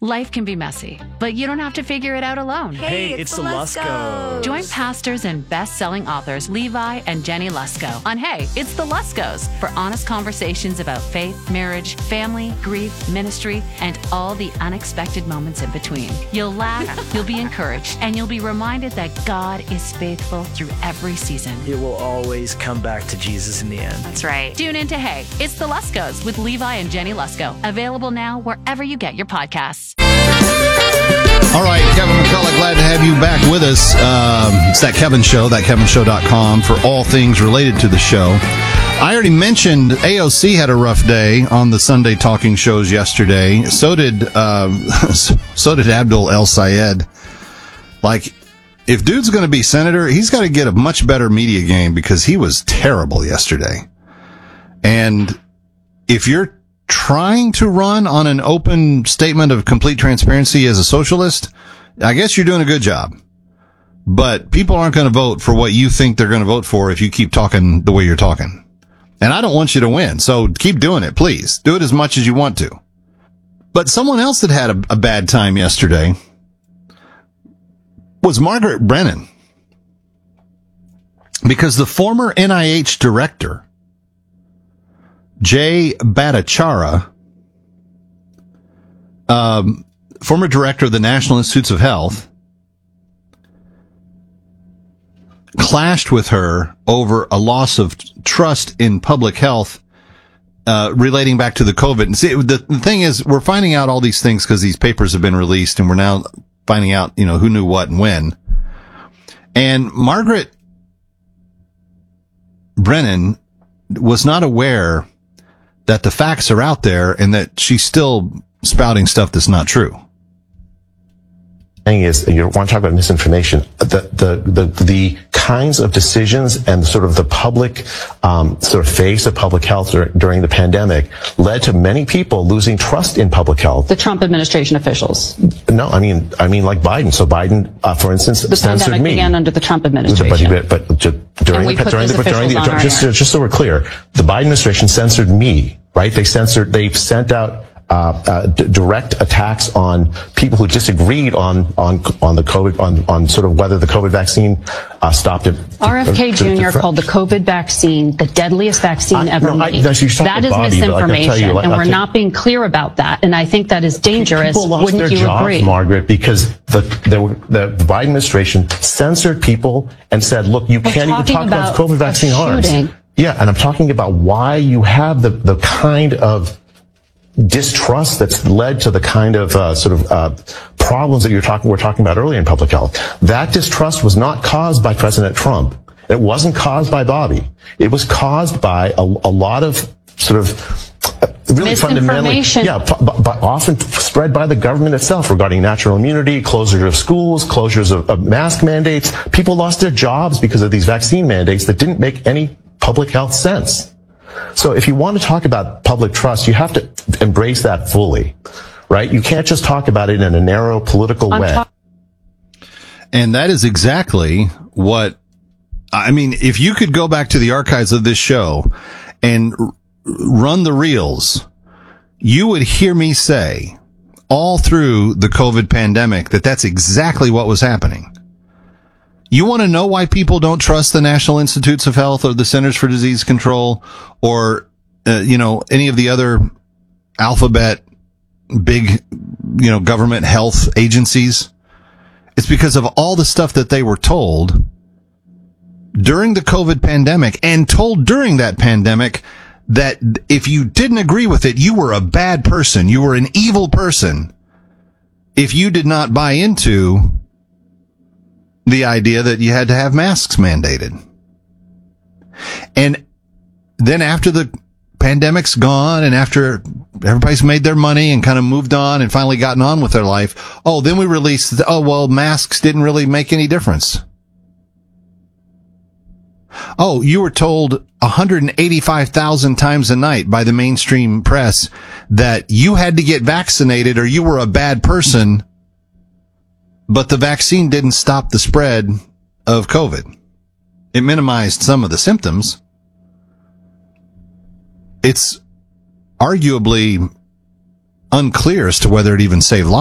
Life can be messy, but you don't have to figure it out alone. Hey, it's the Luskos. Join pastors and best-selling authors Levi and Jenny Lusko on Hey, It's the Luskos for honest conversations about faith, marriage, family, grief, ministry, and all the unexpected moments in between. You'll laugh, you'll be encouraged, and you'll be reminded that God is faithful through every season. It will always come back to Jesus in the end. That's right. Tune in to Hey, It's the Luskos with Levi and Jenny Lusko. Available now wherever you get your podcasts. All right, Kevin McCullough, glad to have you back with us. It's That Kevin Show, thatkevinshow.com for all things related to the show. I already mentioned AOC had a rough day on the Sunday talking shows yesterday. So did Abdul El Sayed. Like, if dude's going to be senator, he's got to get a much better media game because he was terrible yesterday. And if you're trying to run on an open statement of complete transparency as a socialist, I guess you're doing a good job. But people aren't going to vote for what you think they're going to vote for if you keep talking the way you're talking. And I don't want you to win, so keep doing it, please. Do it as much as you want to. But someone else that had a bad time yesterday was Margaret Brennan. Because the former NIH director, Jay Bhattacharya, former director of the National Institutes of Health, clashed with her over a loss of trust in public health relating back to the COVID. And see, the thing is, we're finding out all these things because these papers have been released, and we're now finding out, who knew what and when. And Margaret Brennan was not aware that the facts are out there and that she's still spouting stuff that's not true. Thing is, you want to talk about misinformation. The kinds of decisions and sort of the public sort of face of public health during the pandemic led to many people losing trust in public health. The Trump administration officials. No, I mean like Biden. So Biden, for instance, the censored pandemic me. began under the Trump administration. But during the just so we're clear, the Biden administration censored me. Right? They sent out direct attacks on people who disagreed on the COVID, on sort of whether the COVID vaccine stopped it. RFK Jr. called the COVID vaccine the deadliest vaccine ever made. That is Bobby, misinformation, and we're not being clear about that. And I think that is dangerous. People lost Wouldn't their you jobs, agree? Margaret, because the Biden administration censored people and said, "Look, you can't even talk about COVID vaccine harms." Yeah, and I'm talking about why you have the kind of distrust that's led to the kind of problems that we're talking about earlier in public health. That distrust was not caused by President Trump. It wasn't caused by Bobby. It was caused by a lot of sort of really fundamentally, but often spread by the government itself regarding natural immunity, closure of schools, closures of mask mandates. People lost their jobs because of these vaccine mandates that didn't make any public health sense. So if you want to talk about public trust, you have to embrace that fully, right? You can't just talk about it in a narrow political way. And that is exactly what, I mean, if you could go back to the archives of this show and run the reels, you would hear me say all through the COVID pandemic that that's exactly what was happening. You want to know why people don't trust the National Institutes of Health or the Centers for Disease Control or, any of the other alphabet big, government health agencies? It's because of all the stuff that they were told during the COVID pandemic and told during that pandemic that if you didn't agree with it, you were a bad person. You were an evil person if you did not buy into the idea that you had to have masks mandated. And then after the pandemic's gone and after everybody's made their money and kind of moved on and finally gotten on with their life, then we released, masks didn't really make any difference. You were told 185,000 times a night by the mainstream press that you had to get vaccinated or you were a bad person. But the vaccine didn't stop the spread of COVID. It minimized some of the symptoms. It's arguably unclear as to whether it even saved lives.